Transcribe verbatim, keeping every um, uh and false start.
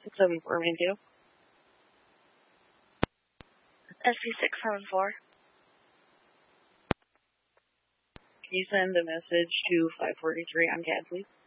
six seven four, main two. S C six seven four. Can you send a message to five forty-three on C A D, please?